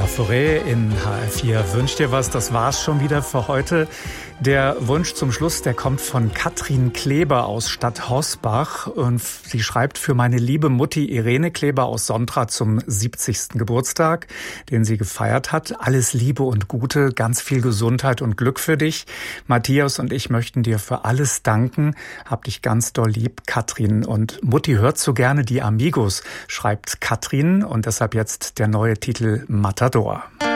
Forêt in HR4 wünscht dir was. Das war's schon wieder für heute. Der Wunsch zum Schluss, der kommt von Katrin Kleber aus Stadt Hosbach. Und sie schreibt: Für meine liebe Mutti Irene Kleber aus Sontra zum 70. Geburtstag, den sie gefeiert hat. Alles Liebe und Gute, ganz viel Gesundheit und Glück für dich. Matthias und ich möchten dir für alles danken. Hab dich ganz doll lieb, Katrin. Und Mutti hört so gerne die Amigos, schreibt Katrin. Und deshalb jetzt der neue Titel Matador.